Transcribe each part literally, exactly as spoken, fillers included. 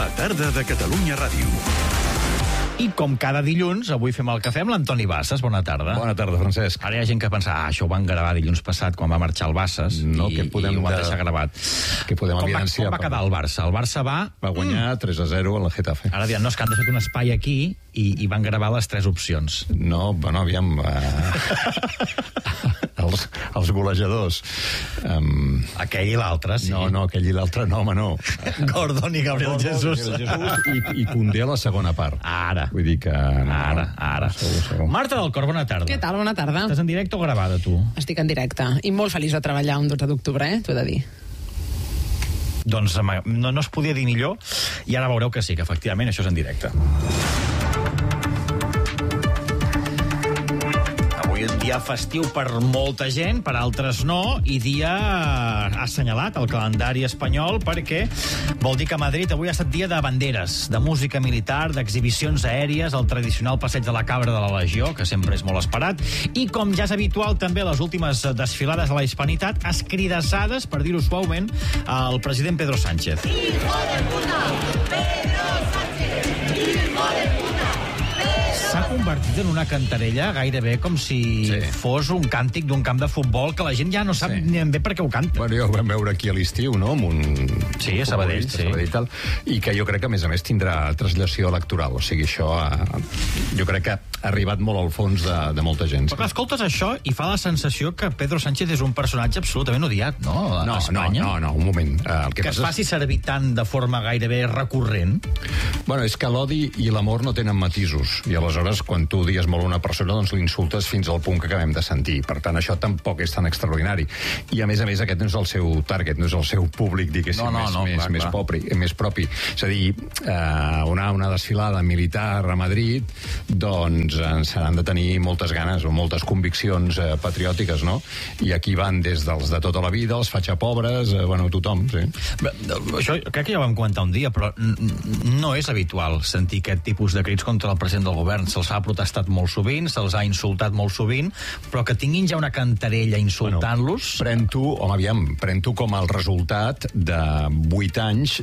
La tarda de Catalunya Ràdio. I com cada dilluns, avui fem el cafè amb l'Antoni Bassas. Bona tarda. Bona tarda, Francesc. Ara hi ha gent que pensa, ah, això ho van gravar dilluns passat quan va marxar el Bassas no, i, que podem i ho van de... deixar gravat. Que podem com, va, evidenciar. com va quedar el Barça? El Barça va... Va guanyar mm. tres a zero en el Getafe. Ara diran, no, és que han deixat un espai aquí i, i van gravar les tres opcions. No, bueno, aviam... Uh... els, els golejadors. Um... Aquell i l'altre, sí. No, no, aquell i l'altre no, home, no. Gordon i Gabriel Gordon, Jesús. Gabriel Jesús i, i Koundé a la segona part. Ara. Vull dir que... No, ara, ara. Segur, segur. Marta del Cor, bona tarda. Què tal? Bona tarda. Estàs en directe o gravada, tu? Estic en directe. I molt feliç de treballar un dotze d'octubre, eh? T'ho he de dir. Doncs no, no es podia dir millor, i ara veureu que sí, que efectivament això és en directe. Avui és un dia festiu per molta gent, per altres no, i dia assenyalat al calendari espanyol perquè vol dir que a Madrid avui ha estat dia de banderes, de música militar, d'exhibicions aèries, el tradicional passeig de la Cabra de la Legió, que sempre és molt esperat, i com ja és habitual també les últimes desfilades de la hispanitat, escridassades, per dir-ho suaument, al president Pedro Sánchez. Hijo de puta! Pedro Sánchez! Hijo de puta! S'ha convertit en una cantarella gairebé com si sí. fos un càntic d'un camp de futbol que la gent ja no sap sí. ni ben bé per què ho canta. Bueno, ja ho vam veure aquí a l'estiu, no? Amb un... Sí, a Sabadell, sí. Sabadell tal, i que jo crec que, a més a més, tindrà traslació electoral. O sigui, això ha... jo crec que ha arribat molt al fons de, de molta gent. Però clar, escoltes això i fa la sensació que Pedro Sánchez és un personatge absolutament odiat, no? A no, Espanya. No, no, no, un moment. Uh, el que que es faci és... servir tant de forma gairebé recurrent. Bueno, és que l'odi i l'amor no tenen matisos. I aleshores, quan tu odies molt una persona, doncs l'insultes fins al punt que acabem de sentir. Per tant, això tampoc és tan extraordinari. I, a més a més, aquest no és el seu target, no és el seu públic, diguéssim, no, no, més, no, més, clar, més, clar. Propi, més propi. És a dir, eh, una, una desfilada militar a Madrid, doncs eh, s'han de tenir moltes ganes o moltes conviccions eh, patriòtiques, no? I aquí van des dels de tota la vida, els fatxapobres, eh, bueno, tothom, sí. Això crec que ja ho vam comentar un dia, però no és habitual sentir aquest tipus de crits contra el president del govern. Se'ls ha protestat molt sovint, se'ls ha insultat molt sovint, però que tinguin ja una cantarella insultant-los... Bueno, pren-t'ho, home, aviam, pren-t'ho com el resultat de vuit anys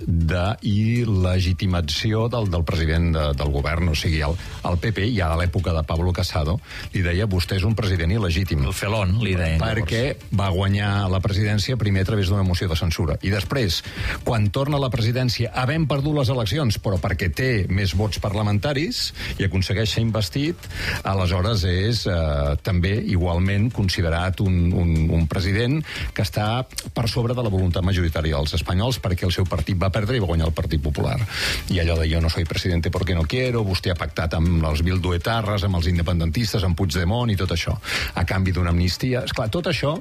d'il·legitimació del, del president de, del govern. O sigui, el, el P P, ja a l'època de Pablo Casado, li deia, vostè és un president il·legítim. El felón, li deia. Perquè va guanyar la presidència primer a través d'una moció de censura. I després, quan torna a la presidència, havent perdut les eleccions, però perquè té més vots parlamentaris i aconsegueix ser investit, aleshores és eh, també igualment considerat un, un, un president que està per sobre de la voluntat majoritària dels espanyols, perquè el seu partit va perdre i va guanyar el Partit Popular. I allò de jo no soy presidente porque no quiero, vostè ha pactat amb els bilduetarres, amb els independentistes, amb Puigdemont i tot això, a canvi d'una amnistia. Esclar, tot això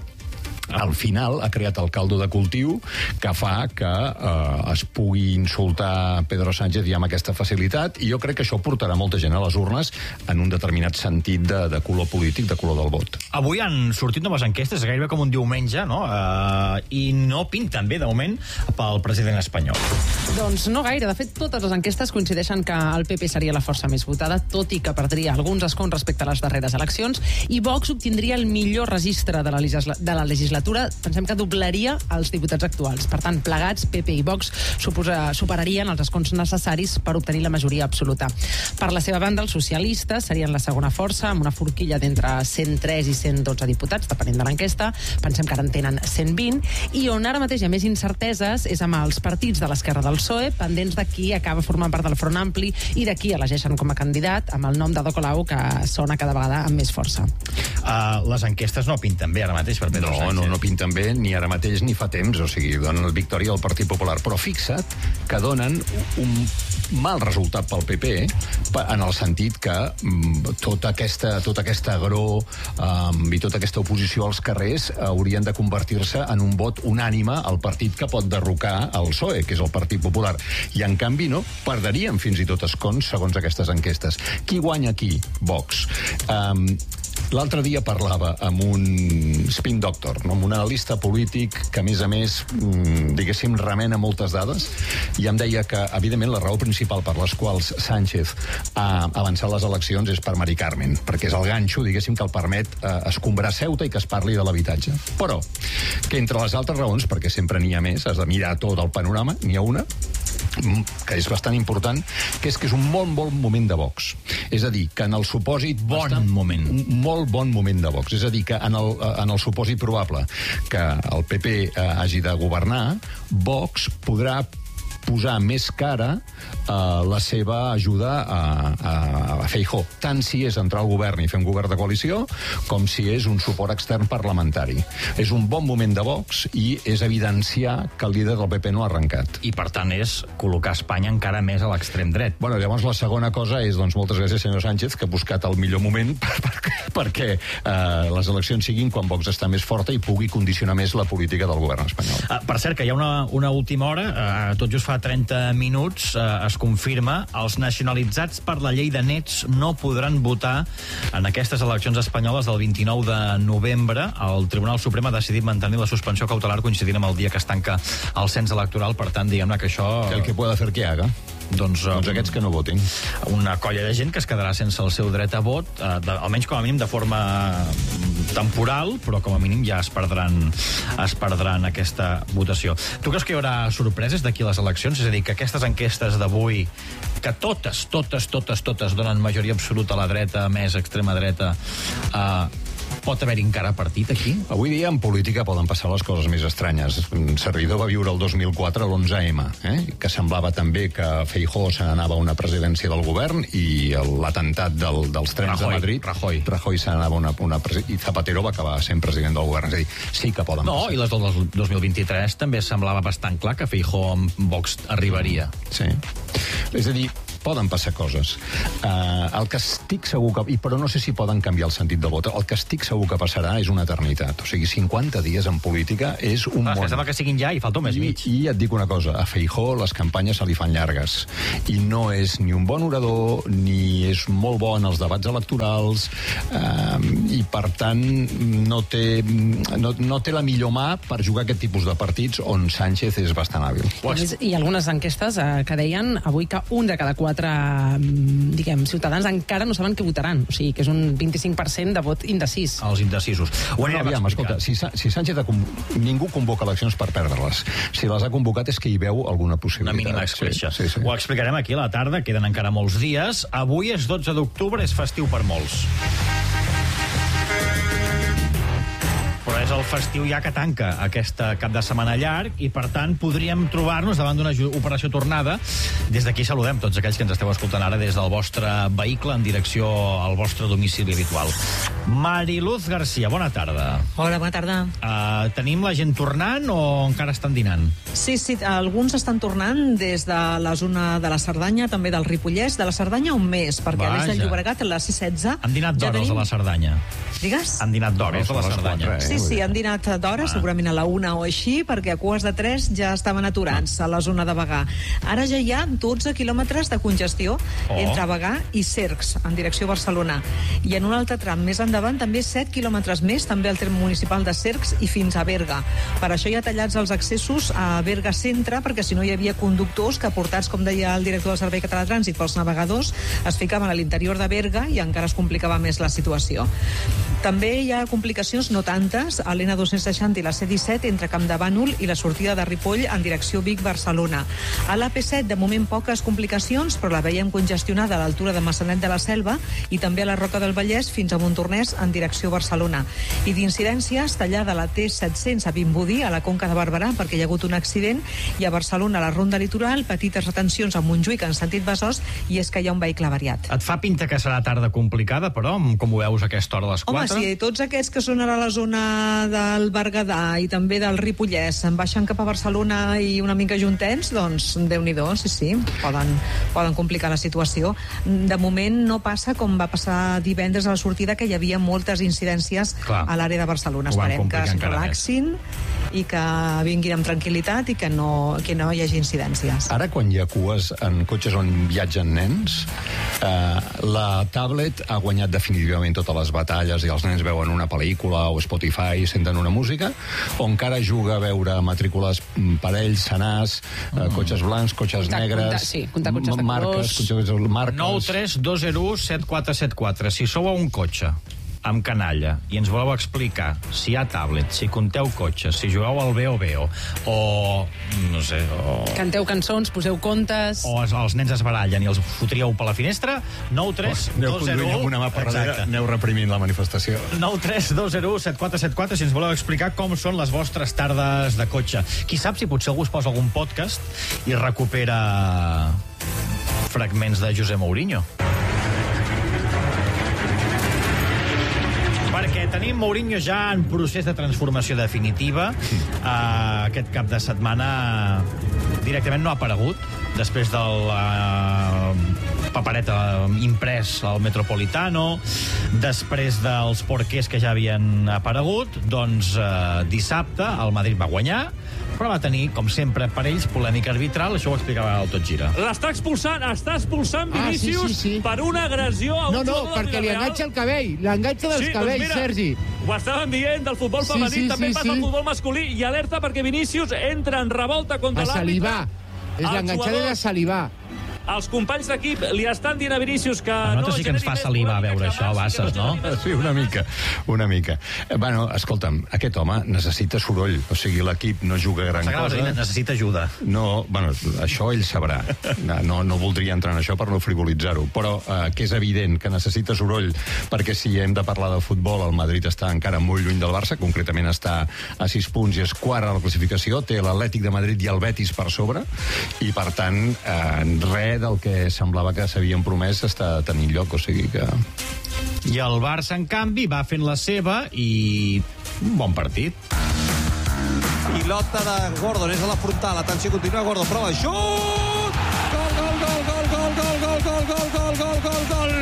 al final ha creat el caldo de cultiu que fa que eh, es pugui insultar Pedro Sánchez ja amb aquesta facilitat, i jo crec que això portarà molta gent a les urnes en un determinat sentit de, de color polític, de color del vot. Avui han sortit noves enquestes, gairebé com un diumenge, no? Uh, I no pinten bé, de moment, pel president espanyol. Doncs no gaire. De fet, totes les enquestes coincideixen que el P P seria la força més votada, tot i que perdria alguns escons respecte a les darreres eleccions, i Vox obtindria el millor registre de la, legisla de la legislatura. Pensem que doblaria els diputats actuals. Per tant, plegats, P P i Vox suposa, superarien els escons necessaris per obtenir la majoria absoluta. Per la seva banda, els socialistes serien la segona força, amb una forquilla d'entre cent tres i cent dotze diputats, depenent de l'enquesta. Pensem que ara en tenen cent vint, i on ara mateix hi ha més incerteses és amb els partits de l'esquerra del P S O E, pendents de qui acaba formant part del Front Ampli i de qui elegeixen com a candidat, amb el nom de Colau, que sona cada vegada amb més força. Uh, les enquestes no pinten bé ara mateix per Pedro no, Sánchez. No, no pinten bé ni ara mateix ni fa temps, o sigui, donen la victòria al Partit Popular, però fixa't que donen un mal resultat pel P P, en el sentit que mm, tota aquesta, tota aquesta agró um, i tota aquesta oposició als carrers haurien de convertir-se en un vot unànime al partit que pot derrocar el P S O E, que és el Partit Popular. I en canvi no, perdarien fins i tot escons segons aquestes enquestes. Qui guanya aquí? Vox. Um, L'altre dia parlava amb un spin doctor, no? Amb un analista polític que, a més a més, diguéssim, remena moltes dades, i em deia que, evidentment, la raó principal per les quals Sánchez ha avançat les eleccions és per Mari Carmen, perquè és el ganxo, diguéssim, que el permet eh, escombrar Ceuta i que es parli de l'habitatge. Però, que entre les altres raons, perquè sempre n'hi ha més, has de mirar tot el panorama, n'hi ha una, que és bastant important, que és que és un molt bon moment de Vox. És a dir, que en el supòsit... Bon bastant, moment. Un molt bon moment de Vox. És a dir, que en el, en el supòsit probable que el P P eh, hagi de governar, Vox podrà posar més cara eh, la seva ajuda a, a, a Feijóo, tant si és entrar al govern i fer un govern de coalició, com si és un suport extern parlamentari. És un bon moment de Vox i és evidenciar que el líder del P P no ha arrencat. I, per tant, és col·locar Espanya encara més a l'extrem dret. Bueno, llavors la segona cosa és, doncs, moltes gràcies, senyor Sánchez, que ha buscat el millor moment per, per, perquè eh, les eleccions siguin quan Vox està més forta i pugui condicionar més la política del govern espanyol. Uh, per cert, que hi ha una, una última hora, uh, tot just fa trenta minuts, uh, es confirma, els nacionalitzats per la llei de nets no podran votar en aquestes eleccions espanyoles del vint-i-nou de novembre. El Tribunal Suprem ha decidit mantenir la suspensió cautelar coincidint amb el dia que es tanca el cens electoral, per tant, diguem-ne que això... Que el que pueda hacer que haga. Doncs, doncs aquests que no votin. Una colla de gent que es quedarà sense el seu dret a vot, eh, de, almenys com a mínim de forma temporal, però com a mínim ja es perdran, es perdran aquesta votació. Tu creus que hi haurà sorpreses d'aquí a les eleccions? És a dir, que aquestes enquestes d'avui, que totes, totes, totes, totes donen majoria absoluta a la dreta, més extrema dreta, eh, pot haver-hi encara partit aquí? Avui dia en política poden passar les coses més estranyes. Un servidor va viure el dos mil quatre l'onze ema, eh? que semblava també que Feijóo se n'anava a una presidència del govern i l'atemptat del, dels trens Rajoy, de Madrid, Rajoy, Rajoy se n'anava a una, una i Zapatero va acabar sent president del govern. És a dir, sí que poden no, passar. I les del dos mil vint-i-tres també semblava bastant clar que Feijóo amb Vox arribaria. Sí. És a dir, poden passar coses. Uh, el que estic segur que... I, però no sé si poden canviar el sentit del vot. El que estic segur que passarà és una eternitat. O sigui, cinquanta dies en política és un Clar, món. que sembla que siguin ja i falta un mes i mig. I, I et dic una cosa, a Feijóo les campanyes se li fan llargues. I no és ni un bon orador, ni és molt bo en els debats electorals, uh, i per tant no té, no, no té la millor mà per jugar aquest tipus de partits on Sánchez és bastant hàbil. I algunes enquestes eh, que deien avui que un de cada quatre diguem, ciutadans encara no saben què votaran. O sigui, que és un vint-i-cinc per cent de vot indecís. Els indecisos. Ho no, aviam, escolta, si, si Sánchez ha, ningú convoca eleccions per perdre-les. Si les ha convocat és que hi veu alguna possibilitat. Una mínima escletxa. Sí, sí, sí. Ho explicarem aquí a la tarda, queden encara molts dies. Avui és dotze d'octubre, és festiu per molts. Però és el festiu ja que tanca aquest cap de setmana llarg i, per tant, podríem trobar-nos davant d'una operació tornada. Des d'aquí saludem tots aquells que ens esteu escoltant ara des del vostre vehicle en direcció al vostre domicili habitual. Mariluz García, bona tarda. Hola, bona tarda. Uh, tenim la gent tornant o encara estan dinant? Sí, sí, alguns estan tornant des de la zona de la Cerdanya, també del Ripollès, de la Cerdanya un mes, perquè Vaja. a l'Eix del Llobregat, a les sis setze... Han dinat d'hora, ja els tenim... a la Cerdanya. Digues? Han dinat d'hora, els a la Cerdanya. Sí, sí, han dinat d'hora, ah. segurament a la una o així, perquè a quarts de tres ja estaven aturats a la zona de Bagà. Ara ja hi ha dotze quilòmetres de congestió oh. entre Bagà i Cercs, en direcció a Barcelona. I en un altre tram més endavant també set quilòmetres més, també al tram municipal de Cercs i fins a Berga. Per això hi ha tallats els accessos a Berga Centre, perquè si no hi havia conductors que, portats, com deia el director del Servei Català de Trànsit, pels navegadors, es ficaven a l'interior de Berga i encara es complicava més la situació. També hi ha complicacions, no tantes, a l'N dos cents seixanta i la C disset entre Campdevànol i la sortida de Ripoll en direcció Vic-Barcelona. A l'A P set, de moment, poques complicacions, però la veiem congestionada a l'altura de Massanet de la Selva i també a la Roca del Vallès fins a Montornès en direcció Barcelona. I d'incidències, tallada la T set-cents a Vimbodí, a la Conca de Barberà, perquè hi ha hagut un accident, i a Barcelona, a la Ronda Litoral, petites retencions a Montjuïc en sentit Besòs, i és que hi ha un vehicle avariat. Et fa pinta que serà tarda complicada, però, com ho veus a aquesta hora a les quatre? Home, sí, tots aquests que són ara a la zona del Berguedà i també del Ripollès se'n baixen cap a Barcelona i una mica juntets, doncs Déu-n'hi-do, sí, sí, poden, poden complicar la situació. De moment no passa com va passar divendres a la sortida, que hi havia moltes incidències Clar. a l'àrea de Barcelona. Esperem que es relaxin i que vinguin amb tranquil·litat i que no, que no hi hagi incidències. Ara, quan hi ha cues en cotxes on viatgen nens, eh, la tablet ha guanyat definitivament totes les batalles i els nens veuen una pel·lícula o Spotify, senten una música, o encara juga a veure matrícules parells, senars, eh, cotxes blancs, cotxes Contact, negres, contact, sí, contact cotxes de marques, colors. cotxes, marques... nou tres dos zero u set quatre set quatre. Si sou a un cotxe amb canalla i ens voleu explicar si hi ha tablet, si compteu cotxes, si jugueu al Veo Veo, o, no sé, o... Canteu cançons, poseu contes... O els, els nens es barallen i els fotríeu per la finestra, nou tres dos zero u... Aneu conduint amb una mà per darrere, aneu reprimint la manifestació. nou tres dos zero u set quatre set quatre si ens voleu explicar com són les vostres tardes de cotxe. Qui sap si potser algú es posa algun podcast i recupera fragments de José Mourinho. Perquè tenim Mourinho ja en procés de transformació definitiva. Uh, aquest cap de setmana directament no ha aparegut després del uh, papereta imprès al Metropolitano, després dels porquers que ja havien aparegut. Doncs uh, dissabte el Madrid va guanyar, però va tenir, com sempre, per ells, polèmica arbitral. Això ho explicava el Tot Gira. L'està expulsant, està expulsant Vinícius ah, sí, sí, sí. per una agressió a un no, no, jugador perquè li enganxa el cabell, l'enganxa dels sí, cabells, doncs mira, Sergi. Ho estàvem dient del futbol Sí, femení, sí, també sí, passa sí. al futbol masculí, i alerta perquè Vinícius entra en revolta contra A l'àrbitre. salivar. És l'enganxada de salivar. Els companys d'equip li estan dient a Vinícius que A nosaltres no sí que ens fa generi més saliva polèmica veure que això, abans, Bassas, que no? generi més- Sí, una mica, una mica. Bueno, escolta'm, aquest home necessita soroll, o sigui, l'equip no juga gran S'acaba de dir, cosa. necessita ajuda. No, bueno, això ell sabrà. No, no voldria entrar en això per no frivolitzar-ho, però eh, que és evident que necessita soroll, perquè si hem de parlar de futbol, el Madrid està encara molt lluny del Barça, concretament està a sis punts i és quart a la classificació, té l'Atlètic de Madrid i el Betis per sobre, i per tant, eh, res del que semblava que s'havien promès està tenint lloc, o sigui que... I el Barça, en canvi, va fent la seva i un bon partit. Pilota de Gordon, és a la frontal. Atenció, continua Gordon, prova, xut! Gol, gol, gol, gol, gol, gol, gol, gol, gol, gol, gol, gol, gol!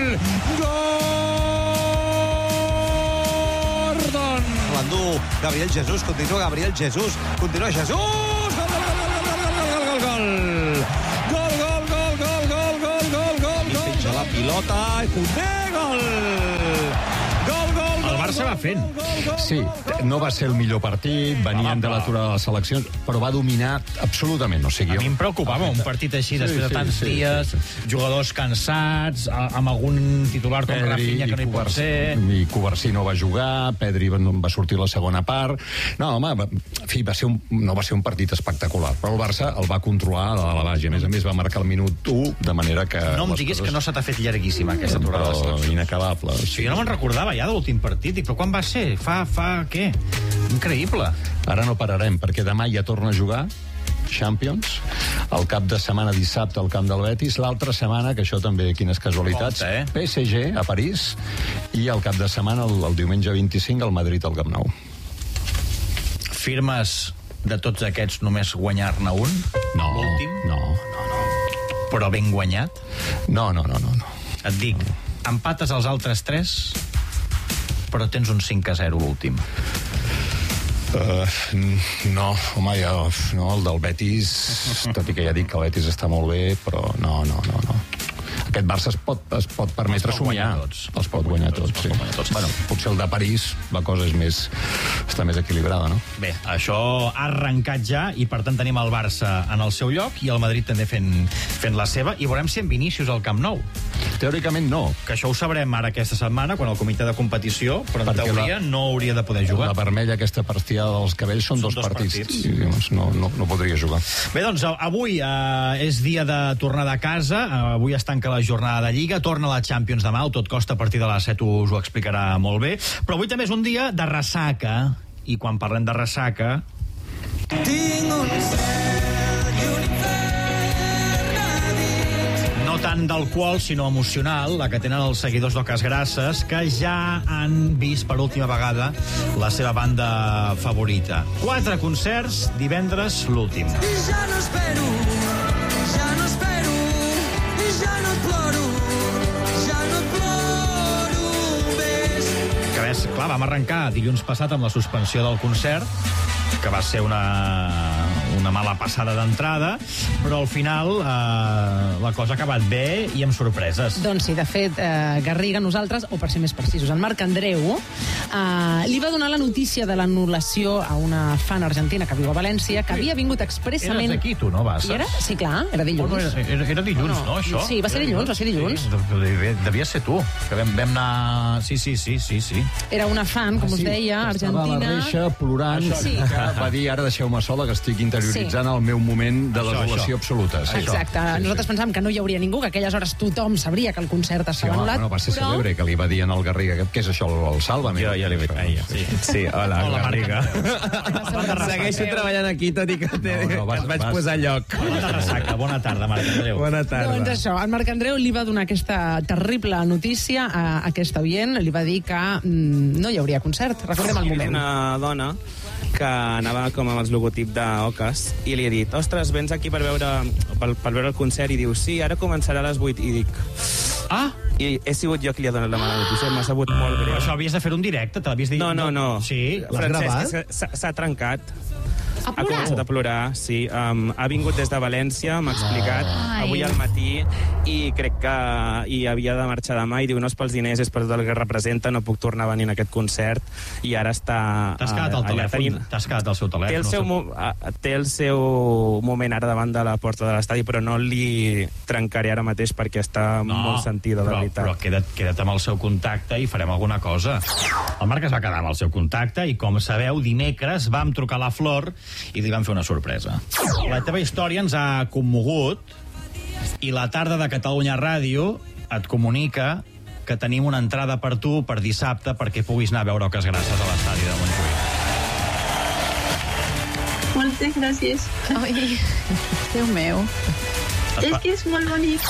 Gordon! L'endú Gabriel Jesús, continua Gabriel Jesús, continua Jesús! Gol, gol, gol, gol, gol, gol, gol, gol! Gol, gol, gol, gol, gol, gol, gol, gol, gol! I penja la pilota, i Koundé, gol! Gol, gol, El Barça va fent. Sí, no va ser el millor partit, venien de l'aturada de les seleccions, però va dominar absolutament. O sigui, A mi em preocupava un partit així, Sí, després de sí, tants sí, dies, sí, sí. jugadors cansats, a- amb algun titular com Rafinha que no hi pot ser... I Covarsí no va jugar, Pedri va, va sortir a la segona part. No, home, va, en fi, va ser un, no va ser un partit espectacular, però el Barça el va controlar a la base. A més a més, va marcar el minut u, de manera que... No em les diguis coses- que no se t'ha fet llarguíssima aquesta aturada de Però seleccions. inacabable. O Sí, sigui, jo no me'n recordava ja de l'últim partit. Dic, però quan va ser? Fa, fa què? Increïble. Ara no pararem, perquè demà ja torna a jugar Champions, el cap de setmana dissabte al camp del Betis, l'altra setmana, que això també, quines casualitats, Compte, eh? P S G a París, i el cap de setmana, el, el diumenge vint-i-cinc, al Madrid al Camp Nou. Firmes de tots aquests només guanyar-ne un? No, L'últim? no, no, no. Però ben guanyat? No, no, no, no, no. Et dic, empates els altres tres, però tens un cinc a zero l'últim. Uh, no, home, ja, no, el del Betis, tot i que ja dic que el Betis està molt bé, però no, no, no, no. Aquest Barça es pot, es pot permetre Els pot guanyar somiar. tots. Els pot guanyar tots, els sí. pot guanyar tots. Bueno, potser el de París, la cosa és més, està més equilibrada, no? Bé, això ha arrencat ja i per tant tenim el Barça en el seu lloc i el Madrid també fent, fent la seva i veurem si en Vinícius al Camp Nou. Teòricament no, Que això ho sabrem ara aquesta setmana quan el comitè de competició, però en Perquè teoria la- no hauria de poder jugar. la vermella aquesta partiada dels cabells són, Són dos, dos partits, partits. i doncs, no, no, no podria jugar. Bé, doncs avui eh, és dia de tornada a casa, eh, avui es tanca la jornada de Lliga, torna la Champions demà, o tot costa a partir de les set us ho explicarà molt bé, però avui també és un dia de ressaca, i quan parlem de ressaca... No tant d'alcohol, sinó emocional, la que tenen els seguidors d'Oques Grasses, que ja han vist per última vegada la seva banda favorita. Quatre concerts, divendres l'últim. Ja no espero, ja no espero, ja no ploro, ja no ploro més. Que ves, clar, vam arrencar dilluns passat amb la suspensió del concert, que va ser una, una mala passada d'entrada, però al final eh, la cosa ha acabat bé i amb sorpreses. Doncs sí, de fet, eh, Garriga, nosaltres, o per ser més precisos, en Marc Andreu, eh, li va donar la notícia de l'anul·lació a una fan argentina que viu a València, que havia vingut expressament... Eres d'aquí, tu, no, Basses? I era? Sí, clar, era dilluns. Oh, no, era, era dilluns, no, no, això? Sí, va ser dilluns, va ser dilluns. Sí, devia, devia ser tu, que vam, vam anar... Sí, sí, sí, sí, sí. Era una fan, com us deia, argentina... Estava a la reixa plorant, Sí. que va dir, ara deixeu-me sola, que estic interioritzant Sí. el meu moment de Això, desolació això. absoluta. Sí, Exacte. això. Sí, Nosaltres sí. pensàvem que no hi hauria ningú, que a aquelles hores tothom sabria que el concert Sí, estava home, anul·lat. bueno, va ser però- celebre, que li va dir en el Garriga, què, què és això, el, el Sálvame? Jo ja li vaig dir. Sí, sí, hola, Hola, Garriga. Marc. Segueixo treballant aquí, tot i que, te, No, no, vas- et vaig vas- posar a lloc. Bona ressaca, bona tarda, Marc Andreu. Bona tarda. Doncs això, en Marc Andreu li va donar aquesta terrible notícia a aquesta oient, li va dir que mm, no hi hauria concert. Recordem el moment. Una dona que anava com amb el logotip d'Ocas i li he dit, ostres, vens aquí per veure, per, per veure el concert, i diu, sí, ara començarà a les vuit, i dic... Ah! I he sigut jo qui li ha donat la mala notícia, m'ha sabut molt greu. Però això havies de fer un directe, te l'havies dit... No, no, no. Sí? Francesc, és que s'ha- s'ha trencat. Ha Ha començat a plorar, sí. Um, ha vingut des de València, m'ha explicat, Ai. avui al matí, i crec que hi havia de marxar demà, i diu, no és pels diners, és per tot el que representa, no puc tornar a venir en aquest concert, i ara està... T'has quedat al uh, allà telèfon, tenint- t'has quedat al seu telèfon. Té el, seu, mo- uh, té el seu moment ara davant de la porta de l'estadi, però no li trencaré ara mateix perquè està No, molt sentida, de però, veritat. però queda't, queda't amb el seu contacte i farem alguna cosa. El Marc es va quedar amb el seu contacte i, com sabeu, dimecres vam trucar a la Flor i li vam fer una sorpresa. La teva història ens ha commogut i la tarda de Catalunya Ràdio et comunica que tenim una entrada per tu per dissabte perquè puguis anar a veure Oques Grasses a l'estadi de Montjuïc. Moltes gràcies. Ai, Déu meu. És que és molt bonic.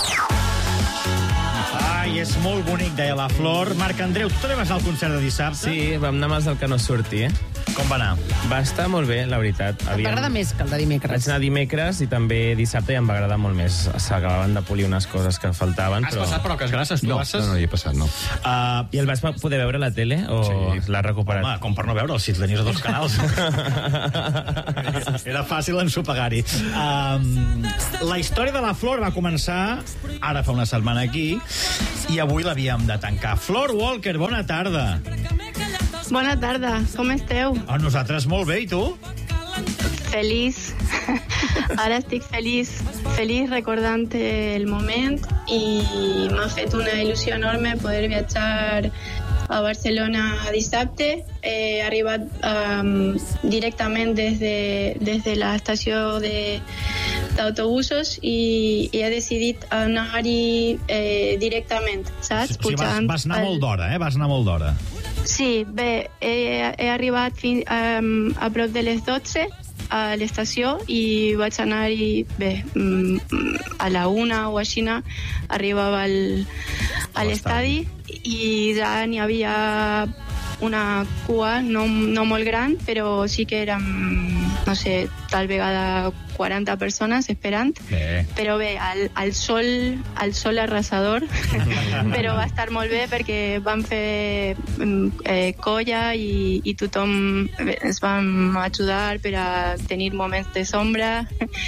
Ai, és molt bonic, deia la Flor. Marc Andreu, tu també vas al concert de dissabte? Sí, vam anar amb els del que no surti, eh? Com va anar? Va estar molt bé, la veritat. Et va agradar més que el de dimecres? Vaig anar dimecres i també dissabte i em va agradar molt més. S'acabaven de polir unes coses que faltaven, Has però... passat per Oques Grasses, tu, No, Basses? no, no hi he passat, no. Uh, I el vas poder veure a la tele o Sí. l'has recuperat? Home, com per no veure'l, si el tenies a dos canals. Era fàcil ensopegar-hi. Um, la història de la Flor va començar ara fa una setmana aquí i avui l'havíem de tancar. Flor Walker, bona tarda. Bona tarda, com esteu? Oh, nosaltres molt bé, i tu? Feliç. Ara estic feliç, feliç recordant el moment i m'ha fet una il·lusió enorme poder viatjar a Barcelona dissabte. He arribat um, directament des de, des de l'estació de d'autobusos i, i he decidit anar-hi eh, directament, saps? O sigui, vas, vas anar molt d'hora, eh? Vas anar molt d'hora. Sí, bé, he, he arribat fins, um, a prop de les dotze a l'estació i vaig anar-hi, bé, mm, a la una o així arribava al, a l'estadi i ja n'hi havia una cua no, no molt gran, però sí que érem, no sé, tal vegada quaranta persones esperant, Bé. però bé, al, al sol al sol arrasador però va estar molt bé perquè vam fer eh, colla i, i tothom ens vam ajudar per a tenir moments de sombra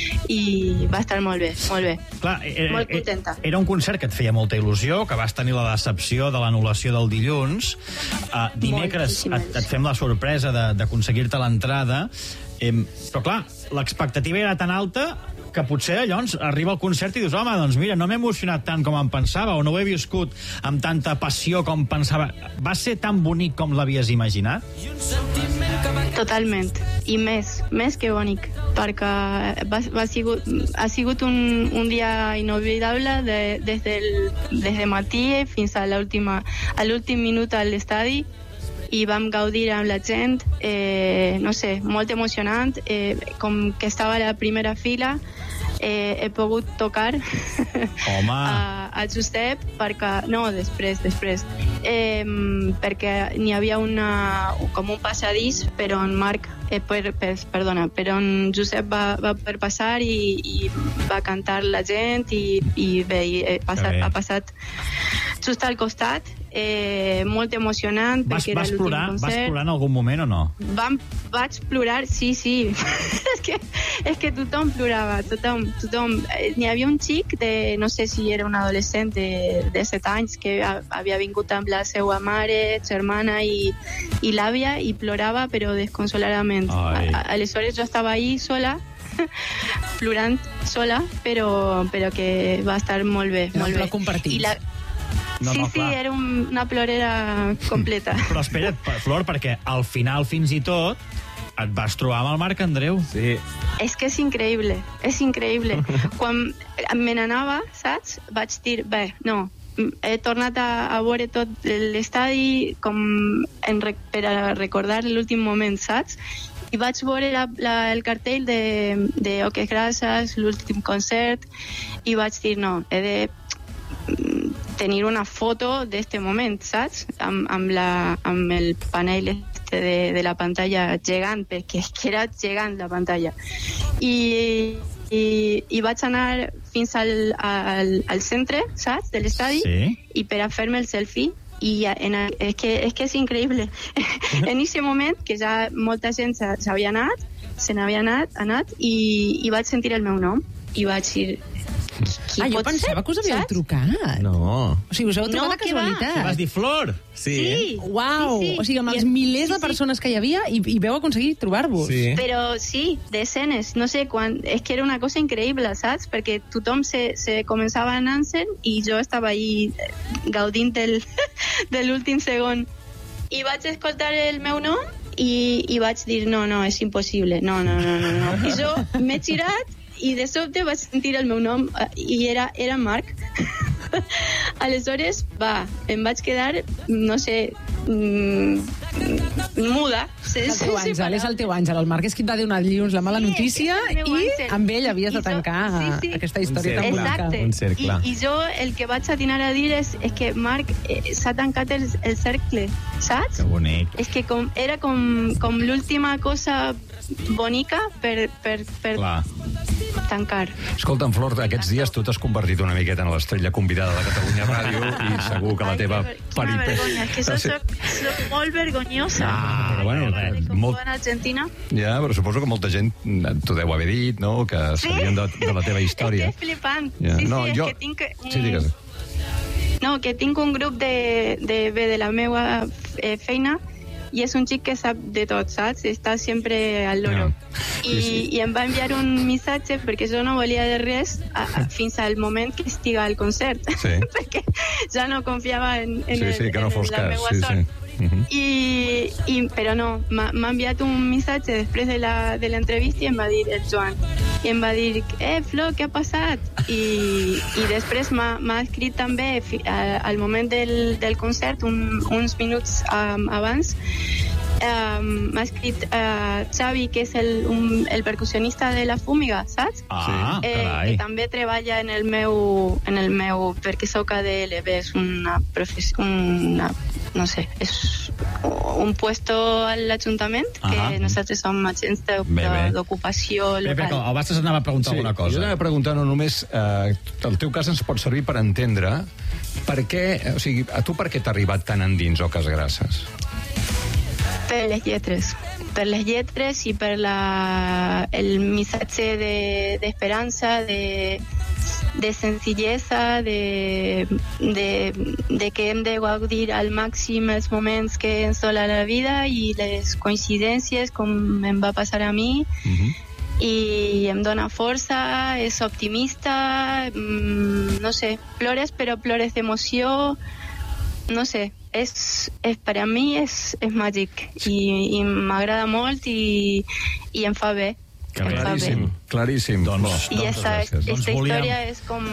i va estar molt bé, molt bé. Clar, era, Molt contenta. Era un concert que et feia molta il·lusió, que vas tenir la decepció de l'anul·lació del dilluns. Uh, dimecres et, et fem la sorpresa de- d'aconseguir-te l'entrada. Eh, però clar, l'expectativa era tan alta que potser llavors arriba el concert i dius, home, doncs mira, no m'he emocionat tant com em pensava o no ho he viscut amb tanta passió com pensava. Va ser tan bonic com l'havies imaginat? Totalment, i més, més que bonic, perquè va, va sigut, ha sigut un, un dia inolvidable de, des, del, des de matí fins a l'última a l'últim minut a l'estadi i vam gaudir amb la gent, eh, no sé, molt emocionant, eh, com que estava a la primera fila, eh, he pogut tocar Home. a, a Josep perquè, no, després, després eh, perquè n'hi havia una, com un passadís per on Marc eh, per, per, perdona, per on Josep va, va per passar i, i va cantar la gent i, i bé, i he passat, bé. ha passat just al costat, eh, molt emocionant, Vas, perquè era vas, l'últim plorar, vas concert. plorar en algun moment o no? Vam, vaig plorar, sí, sí. és, que, és que tothom plorava, tothom. tothom. Eh, N'hi havia un xic, de, no sé si era un adolescent de, de set anys, que ha, havia vingut amb la seva mare, germana i, i l'àvia, i plorava, però desconsoladament. Ai. A, aleshores jo estava ahí sola, plorant sola, però, però que va estar molt bé. Era molt un plor bé. compartit. I la, No, sí, no, sí, clar. era un, una plorera completa. Però espera't, Flor, perquè al final, fins i tot, et vas trobar amb el Marc Andreu. Sí. És que és increïble, és increïble. Quan me n'anava, saps? Vaig dir, bé, no, he tornat a, a veure tot l'estadi com en, rec- per a recordar l'últim moment, saps? I vaig veure la, la, el cartell de, de Oques Grasses, l'últim concert, i vaig dir, no, he de tenir una foto d'este moment, saps? Amb, amb, la, amb el panell este de, de la pantalla gegant, perquè és que era gegant la pantalla. I, i, i vaig anar fins al, al, al centre, saps? De l'estadi, Sí. i per a fer-me el selfie, i en, és, que, és que és increïble. En aquest moment, que ja molta gent s'ha- s'havia anat, se n'havia anat, anat i, i vaig sentir el meu nom, i vaig dir... Qui Ah, jo pot pensava ser, que us havíeu saps? trucat. No. O sigui, us heu trobat No, de què va? casualitat. Vas dir Flor? Sí. Sí. Uau! Sí, sí. O sigui, amb els I- milers sí, de sí. persones que hi havia i, i veu aconseguir trobar-vos. Sí. Però sí, decenes, no sé quan... És que era una cosa increïble, saps? Perquè tothom se, se començava anant-se'n i jo estava ahí eh, gaudint del, de l'últim segon. I vaig escoltar el meu nom i, i vaig dir, no, no, és impossible, no, no, no, no. no. I jo m'he girat i de sobte vaig sentir el meu nom eh, i era, era Marc. Aleshores, va, em vaig quedar, no sé, mm, muda. Sí, És el teu àngel, és el teu àngel. El Marc és qui et va donar dilluns la mala Sí, notícia és el meu i àngel. amb ell havies de I jo- tancar sí, sí. aquesta Un història tan cercle. bonica. Exacte. Un cercle. I, I jo el que vaig atinar a dir és, és que Marc eh, s'ha tancat el, el cercle, saps? Que bonic. És que com, era com, com l'última cosa bonica per, per, per Clar. tancar. Escolta'm, Flor, aquests dies tu t'has convertit una miqueta en l'estrella convidada de Catalunya Ràdio i segur que la teva Ai, que ver- quina vergonya, és que jo Sí. soc, soc molt vergonyosa. Ah, però bueno, Vale, com molt- molt... en Argentina. Ja, però suposo que molta gent t'ho deu haver dit, no?, que sabien de, de la teva història. És que és flipant. Ja. Sí, No, sí, jo- és que tinc... Un... Sí, digues. No, que tinc un grup de, de, de la meva eh, feina i és un xic que sap de tot, saps? Està sempre al loro. Ja. I, I em va enviar un missatge perquè jo no volia de res a, a, fins al moment que estiga al concert. Sí. perquè ja no confiava en, en, Sí, el, sí, que no en fos la cas. meva Sí, sort. sí. Uh -huh. I, i, però no, m'ha m'ha enviat un missatge després de la de l'entrevista i em va dir el Joan. I em va dir, eh, Flo, què ha passat? I, i després m'ha m'ha escrit també fi, a, al moment del, del concert, un, uns minuts um, abans, um, m'ha escrit uh, Xavi, que és el, un, el percussionista de la Fúmiga, saps? Ah, eh, carai. que també treballa en el meu, en el meu perquè soc A D L B, és una professió, una, no sé, és un puesto a l'Ajuntament, que Ahà. nosaltres som agents de- Bé, bé. de- d'ocupació Bé, bé, que local. el Bastes anava a preguntar alguna Jo cosa. anava a preguntar no només... Eh, el teu cas ens pot servir per entendre per què... O sigui, a tu per què t'ha arribat tan endins Oques Grasses? Per les lletres. Per les lletres i per la, el missatge de- d'esperança, de, de senzillesa, de, de, de que hem de gaudir al màxim els moments que ens dona la vida i les coincidències, com em va passar a mi, Uh -huh. i em dona força, és optimista, mmm, no sé, plores, però plores d'emoció, no sé, és, és per a mi és, és màgic i, i m'agrada molt i, i em fa bé. Em fa bé. Claríssim, claríssim. Doncs- I esta, gràcies. esta Doncs volíem- història és com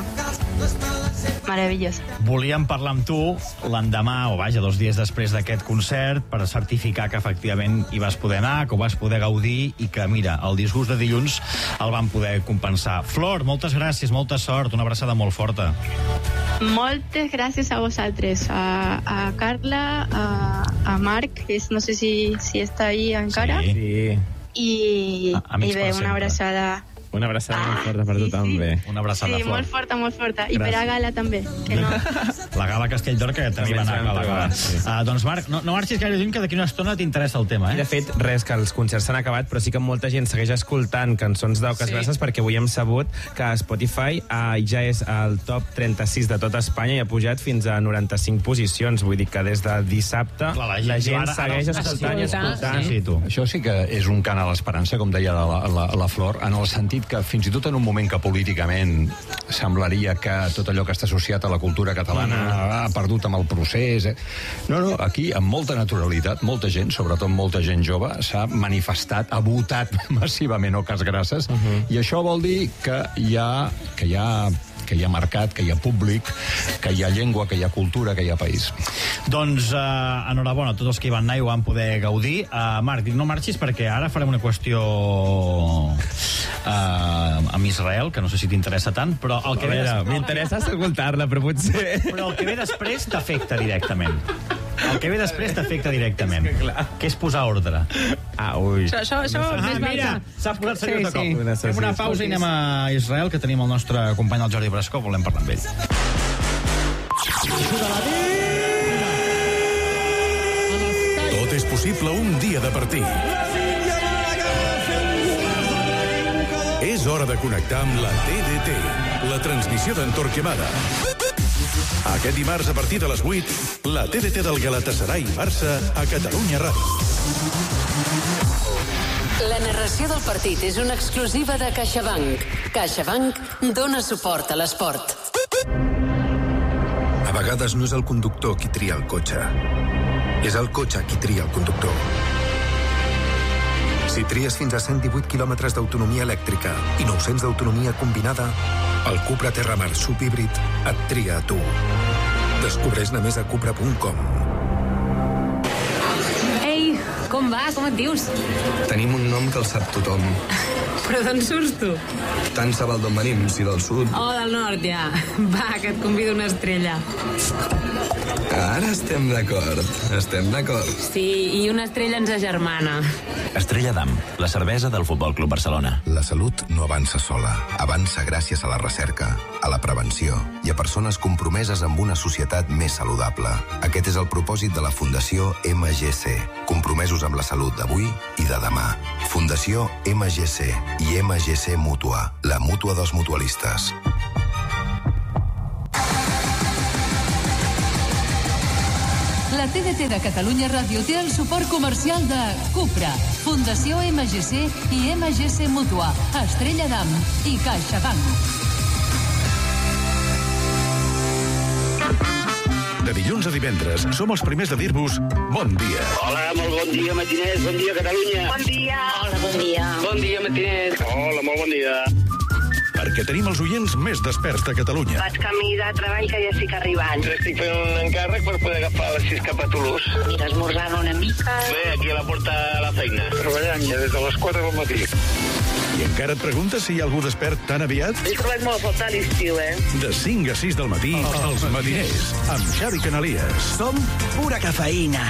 meravellosa. Volíem parlar amb tu l'endemà, o vaja, dos dies després d'aquest concert, per certificar que efectivament hi vas poder anar, que ho vas poder gaudir i que, mira, el disgust de dilluns el van poder compensar. Flor, moltes gràcies, molta sort, una abraçada molt forta. Moltes gràcies a vosaltres, a, a Carla, a, a Marc, que és, no sé si, si està ahí encara, Sí. Sí. i, A- amics i bé, per una sempre. abraçada Una abraçada ah, molt forta per tothom, sí, sí. bé. Una abraçada, sí, Flor. molt forta, molt forta. I per a Gala també, que no. La Gala Castelldor, que també va anar a la Gala. Sí. Uh, doncs, Marc, no, no marxis gaire lluny, que d'aquí una estona t'interessa el tema, eh? I, de fet, res, que els concerts s'han acabat, però sí que molta gent segueix escoltant cançons d'Aucas sí. Grasses, perquè avui hem sabut que Spotify uh, ja és al top trenta-sis de tot Espanya i ha pujat fins a noranta-cinc posicions. Vull dir que des de dissabte Clar, la gent, la gent ara, segueix ara, escoltant i escoltant. Sí, sí, tu. Això sí que és un cant a l'esperança, com deia la, la, la Flor, en el sentit que fins i tot en un moment que políticament semblaria que tot allò que està associat a la cultura catalana mm. ha perdut amb el procés. Eh? No, no, aquí, amb molta naturalitat, molta gent, sobretot molta gent jove, s'ha manifestat, ha votat massivament Aucas Grasses, uh -huh. i això vol dir que hi ha, que hi ha que hi ha mercat, que hi ha públic, que hi ha llengua, que hi ha cultura, que hi ha país. Doncs uh, enhorabona a tots els que hi van anar i ho van poder gaudir. Uh, Marc, no marxis perquè ara farem una qüestió uh, amb Israel, que no sé si t'interessa tant, però el que ve després... M'interessa escoltar-la, però potser... Però el que ve després t'afecta directament. El que ve després t'afecta directament. És que, clar. Que és posar ordre. Ah, ui. Això, això, això ah, més mira, s'ha posat seriós sí, de cop. sí. Fem una pausa i anem a Israel, que tenim el nostre company, el Jordi Brasco, volem parlar amb ell. Tot és possible un dia de partit. És hora de connectar amb la T D T, la transmissió d'en Torquemada. Aquest dimarts, a partir de les vuit, la T D T del Galatasaray Barça a Catalunya Ràdio. La narració del partit és una exclusiva de CaixaBank. CaixaBank dona suport a l'esport. A vegades no és el conductor qui tria el cotxe. És el cotxe qui tria el conductor. Si tries fins a cent divuit quilòmetres d'autonomia elèctrica i nou-cents d'autonomia combinada, el Cupra Terramar subhíbrid et tria a tu. Descobreix-ne més a cupra punt com. Ei, com va? Com et dius? Tenim un nom que el sap tothom. Però d'on surts tu? Tant se val d'on venim, si del sud. Oh, del nord, ja. Va, que et convido una estrella. Ara estem d'acord. Estem d'acord. Sí, i una estrella ens agermana. Estrella d'Am, la cervesa del Futbol Club Barcelona. La salut no avança sola. Avança gràcies a la recerca, a la prevenció i a persones compromeses amb una societat més saludable. Aquest és el propòsit de la Fundació M G C. Compromesos amb la salut d'avui i de demà. Fundació M G C i M G C Mútua, la mútua dels mutualistes. La T D T de Catalunya Ràdio té el suport comercial de Cupra, Fundació M G C i M G C Mútua, Estrella d'Am i CaixaBank. De dilluns a divendres som els primers de dir-vos bon dia. Hola, molt bon dia, matiners. Bon dia, Catalunya. Bon dia. Hola, bon dia. Bon dia, matiners. Hola, molt bon dia. Perquè tenim els oients més desperts de Catalunya. Vaig camí de treball, que ja estic arribant. Estic fent un encàrrec per poder agafar les sis cap a Toulouse. Mira, esmorzant una mica. Bé, aquí a la porta de la feina. Treballant ja des de les quatre del matí. I encara et preguntes si hi ha algú despert tan aviat? He trobat molt a faltar l'estiu, eh? De cinc a sis del matí, oh. Els matiners, amb Xavi Canalies. Som pura cafeïna.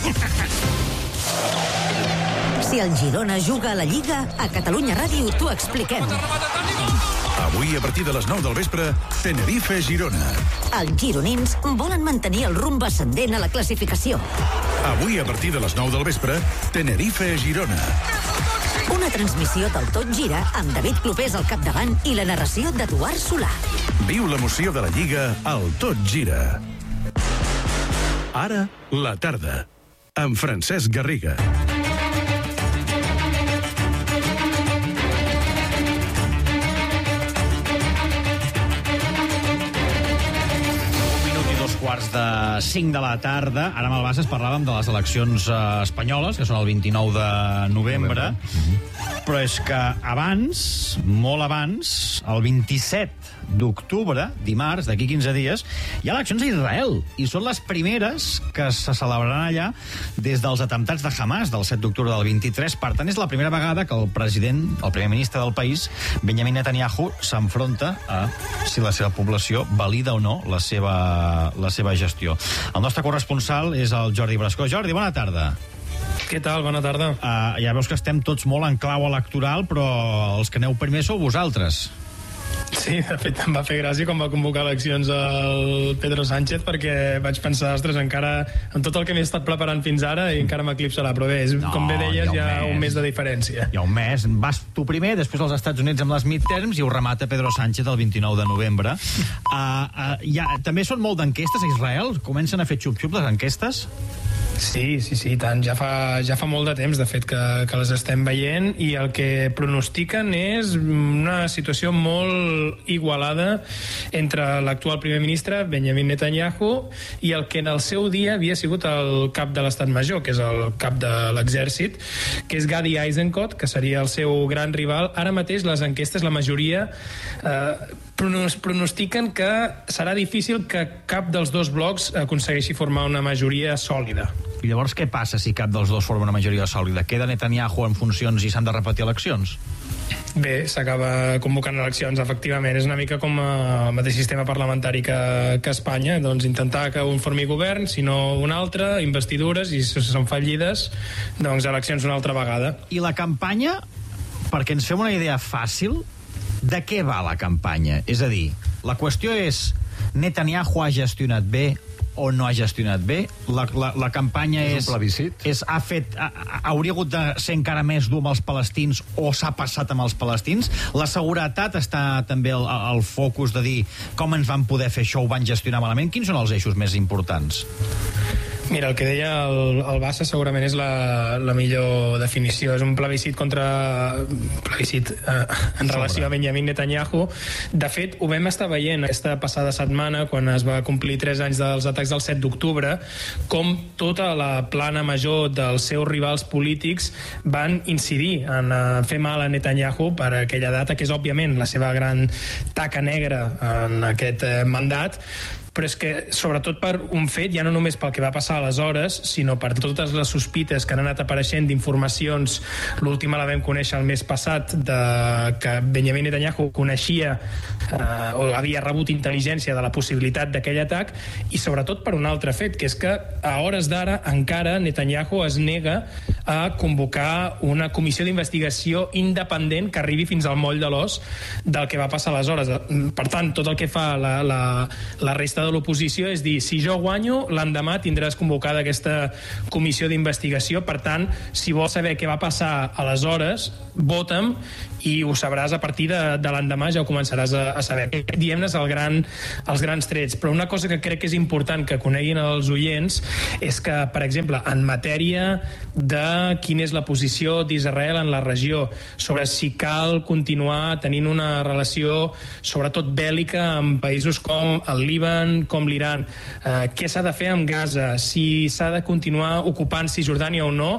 Si el Girona juga a la Lliga, a Catalunya Ràdio t'ho expliquem. Avui, a partir de les nou del vespre, Tenerife-Girona. Els gironins volen mantenir el rumb ascendent a la classificació. Avui, a partir de les nou del vespre, Tenerife-Girona. Una transmissió del Tot Gira amb David Clopés al capdavant i la narració d'Eduard Solà. Viu l'emoció de la Lliga al Tot Gira. Ara, la tarda, amb Francesc Garriga. Quarts de cinc de la tarda. Ara amb el Bases parlàvem de les eleccions eh, espanyoles, que són el vint-i-nou de novembre. Mm-hmm. Però és que abans, molt abans, el vint-i-set d'octubre, dimarts, d'aquí quinze dies, hi ha eleccions a Israel. I són les primeres que se celebraran allà des dels atemptats de Hamas del set d'octubre del vint-i-tres. Per tant, és la primera vegada que el president, el primer ministre del país, Benjamin Netanyahu, s'enfronta a si la seva població valida o no la seva, la seva gestió. El nostre corresponsal és el Jordi Brasco. Jordi, bona tarda. Què tal? Bona tarda. Uh, ja veus que estem tots molt en clau electoral, però els que aneu primer sou vosaltres. Sí, de fet em va fer gràcia quan va convocar eleccions el Pedro Sánchez, perquè vaig pensar, ostres, encara amb tot el que m'he estat preparant fins ara i encara m'eclipsarà, però bé, és, no, com bé deies, hi ha, hi ha un mes de diferència. Hi ha un mes, vas tu primer, després als Estats Units amb les midterms i ho remata Pedro Sánchez el vint-i-nou de novembre. Uh, uh, ja, també són molt d'enquestes a Israel? Comencen a fer xup-xup les enquestes? Sí, sí, sí, tant. Ja fa, ja fa molt de temps, de fet, que, que les estem veient, i el que pronostiquen és una situació molt igualada entre l'actual primer ministre, Benjamin Netanyahu, i el que en el seu dia havia sigut el cap de l'Estat Major, que és el cap de l'exèrcit, que és Gadi Eisenkot, que seria el seu gran rival. Ara mateix les enquestes, la majoria, eh, pronostiquen que serà difícil que cap dels dos blocs aconsegueixi formar una majoria sòlida. I llavors què passa si cap dels dos forma una majoria sòlida? Queda Netanyahu en funcions i s'han de repetir eleccions? Bé, s'acaba convocant eleccions, efectivament. És una mica com el mateix sistema parlamentari que, que Espanya, doncs intentar que un formi govern, si no un altre, investidures, i si són fallides, doncs eleccions una altra vegada. I la campanya, perquè ens fem una idea fàcil, de què va la campanya? És a dir, la qüestió és Netanyahu ha gestionat bé o no ha gestionat bé? La, la, la campanya és... És un plebiscit? És, ha fet, ha, hauria hagut de ser encara més dur amb els palestins o s'ha passat amb els palestins? La seguretat està també al, al focus de dir com ens van poder fer això, ho van gestionar malament? Quins són els eixos més importants? Mira, el que deia el, el Bassa segurament és la, la millor definició. És un plebiscit contra... plebiscit eh, en relació a Benjamin Netanyahu. De fet, ho vam estar veient aquesta passada setmana, quan es va complir tres anys dels atacs del set d'octubre, com tota la plana major dels seus rivals polítics van incidir en uh, fer mal a Netanyahu per aquella data, que és òbviament la seva gran taca negra en aquest uh, mandat, però és que, sobretot per un fet, ja no només pel que va passar aleshores, sinó per totes les sospites que han anat apareixent d'informacions. L'última la vam conèixer el mes passat, de que Benjamin Netanyahu coneixia eh, o havia rebut intel·ligència de la possibilitat d'aquell atac, i sobretot per un altre fet, que és que a hores d'ara encara Netanyahu es nega a convocar una comissió d'investigació independent que arribi fins al moll de l'os del que va passar aleshores. Per tant, tot el que fa la, la, la resta de l'oposició és dir, si jo guanyo, l'endemà tindràs convocada aquesta comissió d'investigació. Per tant, si vols saber què va passar aleshores, vota'm i ho sabràs a partir de, de l'endemà, ja ho començaràs a, a saber. Diem-nos el gran, els grans trets, però una cosa que crec que és important que coneguin els oients és que, per exemple, en matèria de quina és la posició d'Israel en la regió, sobre si cal continuar tenint una relació sobretot bèl·lica amb països com el Líban, com l'Iran, eh, què s'ha de fer amb Gaza, si s'ha de continuar ocupant Cisjordània o no,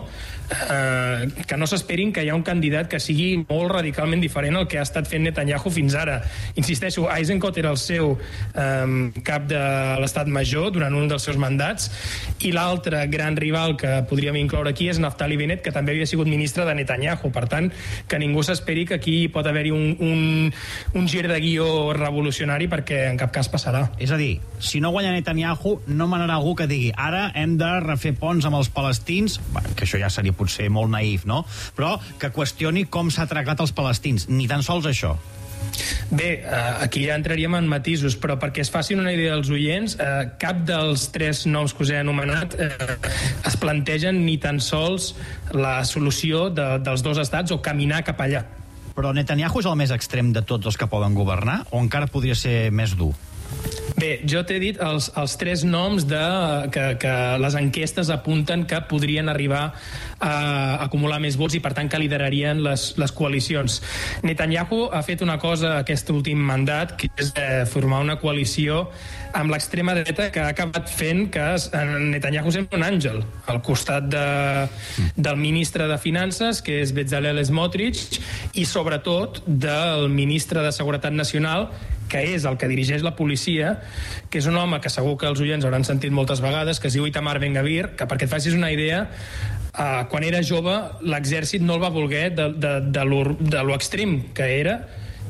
eh, que no s'esperin que hi ha un candidat que sigui molt radicalment diferent al que ha estat fent Netanyahu fins ara. Insisteixo, Eisenkot era el seu eh, cap de l'Estat Major durant un dels seus mandats, i l'altre gran rival que podríem incloure aquí és Naftali Bennett, que també havia sigut ministre de Netanyahu. Per tant, que ningú s'esperi que aquí pot haver-hi un, un, un gir de guió revolucionari, perquè en cap cas passarà. És a dir, si no guanya Netanyahu, no manarà algú que digui ara hem de refer ponts amb els palestins, que això ja seria potser molt naïf, no? Però que qüestioni com s'ha tractat els palestins. Ni tan sols això. Bé, aquí ja entraríem en matisos, però perquè es facin una idea dels oients, eh, cap dels tres noms que us he anomenat eh, es plantegen ni tan sols la solució de, dels dos estats o caminar cap allà. Però Netanyahu és el més extrem de tots els que poden governar, o encara podria ser més dur? Bé, jo t'he dit els, els tres noms de, que, que les enquestes apunten que podrien arribar a acumular més vots i, per tant, que liderarien les, les coalicions. Netanyahu ha fet una cosa aquest últim mandat, que és eh, formar una coalició amb l'extrema dreta, que ha acabat fent que Netanyahu sembla un àngel al costat de, del ministre de Finances, que és Bezalel Smotrich, i sobretot del ministre de Seguretat Nacional, que és el que dirigeix la policia, que és un home que segur que els oients hauran sentit moltes vegades, que es diu Itamar Ben-Gvir, que perquè et facis una idea, eh, quan era jove l'exèrcit no el va voler de, de, de, lo, de lo extrem que era,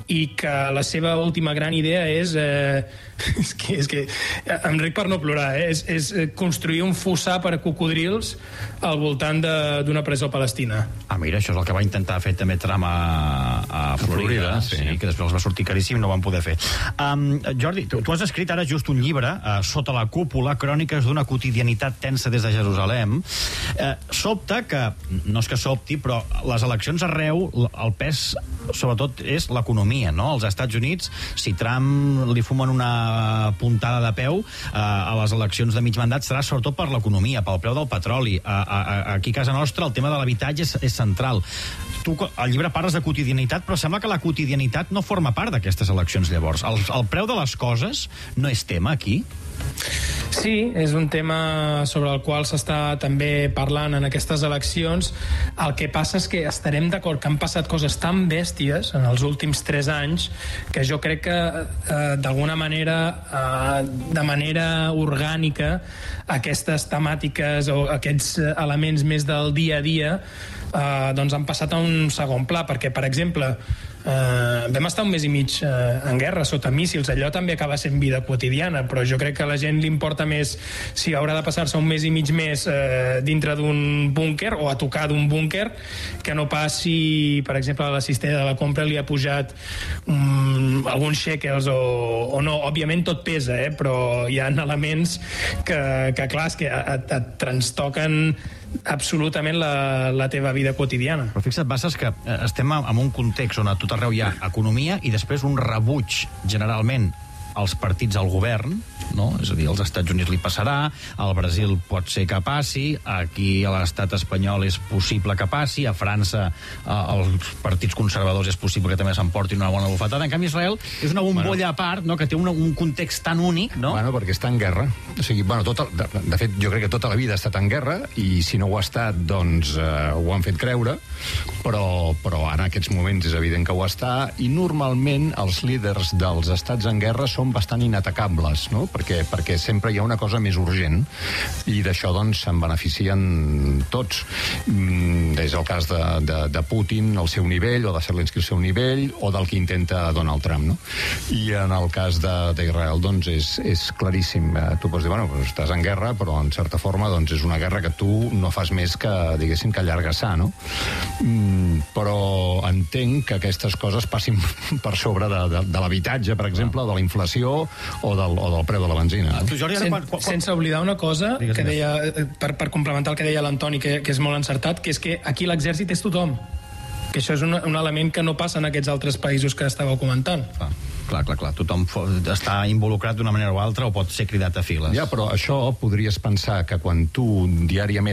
i que la seva última gran idea és eh, és que, és que em ric per no plorar, eh? és, és construir un fossar per a cocodrils al voltant d'una presó palestina. Ah, mira, això és el que va intentar fer també Trump a, a Florida, Florida sí. sí, que després els va sortir caríssim i no ho van poder fer. Um, Jordi, tu, tu has escrit ara just un llibre, uh, Sota la cúpula, cròniques d'una quotidianitat tensa des de Jerusalem. Uh, sobta que, no és que sobti, però les eleccions arreu, el pes sobretot és l'economia, no? Als Estats Units, si Trump li fumen una puntada de peu eh, a les eleccions de mig mandat serà sobretot per l'economia, pel preu del petroli. A, a, aquí a casa nostra el tema de l'habitatge és, és central. Tu al llibre parles de quotidianitat, però sembla que la quotidianitat no forma part d'aquestes eleccions llavors. El, el preu de les coses no és tema aquí? Sí, és un tema sobre el qual s'està també parlant en aquestes eleccions. El que passa és que estarem d'acord que han passat coses tan bèsties en els últims tres anys que jo crec que eh, d'alguna manera, eh, de manera orgànica, aquestes temàtiques o aquests elements més del dia a dia eh, doncs han passat a un segon pla, perquè, per exemple, Uh, vam estar un mes i mig uh, en guerra sota míssils, allò també acaba sent vida quotidiana, però jo crec que a la gent li importa més si haurà de passar-se un mes i mig més uh, dintre d'un búnquer o a tocar d'un búnquer que no pas si, per exemple, a la cistella de la compra li ha pujat um, alguns shekels o, o no. Òbviament tot pesa, eh? Però hi ha elements que, que clar, és que et, et transtoquen absolutament la, la teva vida quotidiana. Però fixa't, Bassas, que estem en un context on a tot arreu hi ha economia i després un rebuig, generalment, als partits al govern, no? És a dir, als Estats Units li passarà, al Brasil pot ser que passi, aquí a l'estat espanyol és possible que passi, a França eh, els partits conservadors és possible que també s'emportin una bona bufetada. En canvi, Israel és una bombolla bueno, a part, no? Que té una, un context tan únic, no? Bueno, perquè està en guerra. O sigui, bueno, tot el, de, de fet, jo crec que tota la vida ha estat en guerra i si no ho ha estat, doncs eh, ho han fet creure, però, però ara en aquests moments és evident que ho està i normalment els líders dels estats en guerra són bastant inatacables, no? Perquè, perquè sempre hi ha una cosa més urgent i d'això doncs se'n beneficien tots. Mm, és el cas de, de, de Putin al seu nivell o de Zelensky al seu nivell o del que intenta Donald Trump, no? I en el cas d'Israel doncs és, és claríssim. Eh, tu pots dir, bueno, pues estàs en guerra, però en certa forma doncs és una guerra que tu no fas més que, diguéssim, que allargassar, no? Mm, però entenc que aquestes coses passin per sobre de, de, de l'habitatge, per exemple, de la inflació o del, o del preu de la benzina. No? Sen, sense oblidar una cosa Digues que deia, per, per complementar el que deia l'Antoni, que, que és molt encertat, que és que aquí l'exèrcit és tothom. Que això és un, un element que no passa en aquests altres països que estàveu comentant. Ah. Clar, clar, clar. Tothom està involucrat d'una manera o altra o pot ser cridat a files. Ja, però això podries pensar que quan tu diàriament